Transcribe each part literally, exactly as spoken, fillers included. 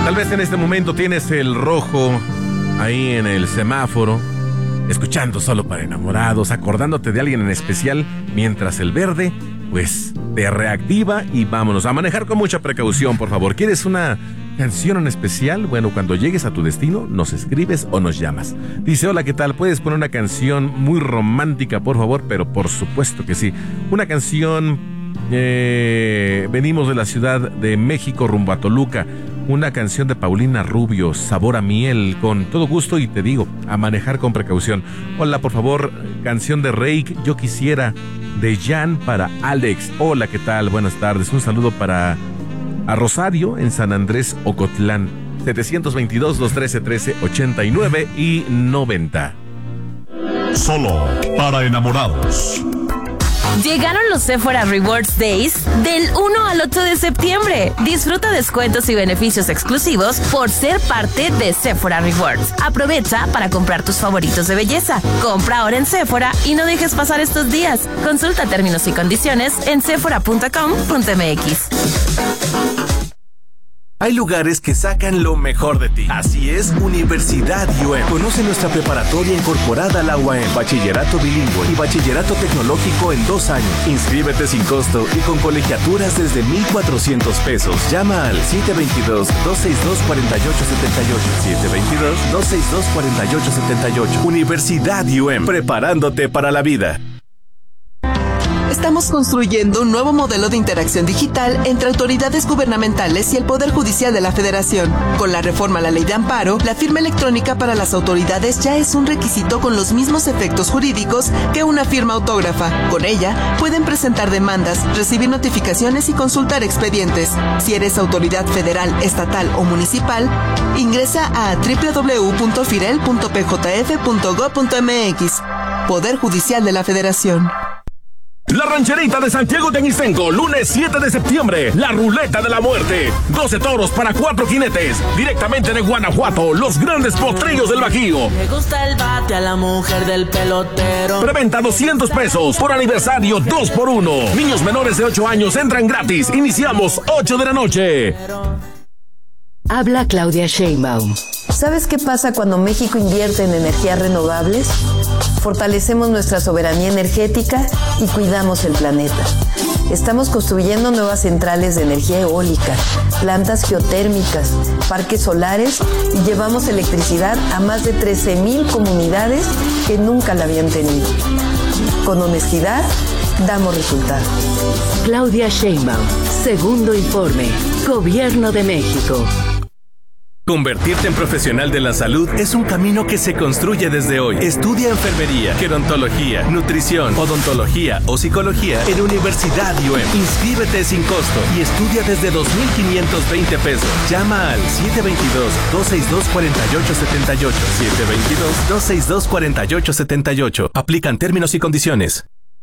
Tal vez en este momento tienes el rojo ahí en el semáforo, escuchando Solo para Enamorados, acordándote de alguien en especial, mientras el verde, pues, te reactiva y vámonos a manejar con mucha precaución, por favor. ¿Quieres una canción en especial? Bueno, cuando llegues a tu destino, nos escribes o nos llamas. Dice, hola, ¿qué tal? ¿Puedes poner una canción muy romántica, por favor? Pero por supuesto que sí. Una canción, eh, venimos de la Ciudad de México rumbo a Toluca. Una canción de Paulina Rubio, Sabor a Miel, con todo gusto y te digo, a manejar con precaución. Hola, por favor, canción de Reik, Yo Quisiera, de Jan para Alex. Hola, ¿qué tal? Buenas tardes. Un saludo para a Rosario en San Andrés, Ocotlán. setecientos veintidós, doscientos trece, trece ochenta y nueve y noventa. Solo para enamorados. Llegaron los Sephora Rewards Days del uno al ocho de septiembre. Disfruta descuentos y beneficios exclusivos por ser parte de Sephora Rewards. Aprovecha para comprar tus favoritos de belleza. Compra ahora en Sephora y no dejes pasar estos días. Consulta términos y condiciones en sephora punto com punto m x. Hay lugares que sacan lo mejor de ti. Así es, Universidad U A M. Conoce nuestra preparatoria incorporada a la U A M, bachillerato bilingüe y bachillerato tecnológico en dos años. Inscríbete sin costo y con colegiaturas desde mil cuatrocientos pesos. Llama al siete dos dos, dos seis dos, cuatro ocho siete ocho. siete dos dos, dos seis dos, cuatro ocho siete ocho. Universidad U A M, preparándote para la vida. Estamos construyendo un nuevo modelo de interacción digital entre autoridades gubernamentales y el Poder Judicial de la Federación. Con la reforma a la Ley de Amparo, la firma electrónica para las autoridades ya es un requisito con los mismos efectos jurídicos que una firma autógrafa. Con ella, pueden presentar demandas, recibir notificaciones y consultar expedientes. Si eres autoridad federal, estatal o municipal, ingresa a doble u doble u doble u punto firel punto p j f punto gob punto m x. Poder Judicial de la Federación. La Rancherita de Santiago Teguistenco, lunes siete de septiembre, la Ruleta de la Muerte. doce toros para cuatro jinetes, directamente de Guanajuato, los grandes potrillos del Bajío. Me gusta el bate a la mujer del pelotero. Preventa doscientos pesos, por aniversario dos por uno. Niños menores de ocho años entran gratis, iniciamos ocho de la noche. Habla Claudia Sheinbaum. ¿Sabes qué pasa cuando México invierte en energías renovables? Fortalecemos nuestra soberanía energética y cuidamos el planeta. Estamos construyendo nuevas centrales de energía eólica, plantas geotérmicas, parques solares y llevamos electricidad a más de trece mil comunidades que nunca la habían tenido. Con honestidad, damos resultados. Claudia Sheinbaum, segundo informe, Gobierno de México. Convertirte en profesional de la salud es un camino que se construye desde hoy. Estudia enfermería, gerontología, nutrición, odontología o psicología en Universidad U A M. Inscríbete sin costo y estudia desde dos mil quinientos veinte pesos. Llama al siete dos dos, dos seis dos, cuatro ocho siete ocho. siete dos dos, dos seis dos, cuatro ocho siete ocho. Aplican términos y condiciones.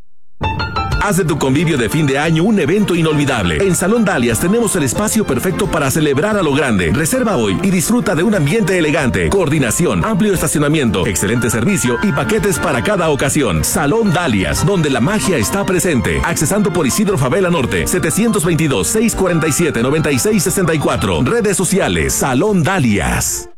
Haz de tu convivio de fin de año un evento inolvidable. En Salón Dalias tenemos el espacio perfecto para celebrar a lo grande. Reserva hoy y disfruta de un ambiente elegante, coordinación, amplio estacionamiento, excelente servicio y paquetes para cada ocasión. Salón Dalias, donde la magia está presente. Accesando por Isidro Favela Norte, setecientos veintidós, seiscientos cuarenta y siete, noventa y seis sesenta y cuatro. Redes sociales, Salón Dalias.